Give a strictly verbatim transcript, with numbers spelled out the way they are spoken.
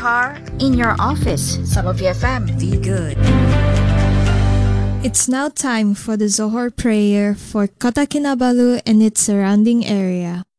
car, in your office. Sama B F M. Be good. It's now time for the Zohor prayer for Kota Kinabalu and its surrounding area.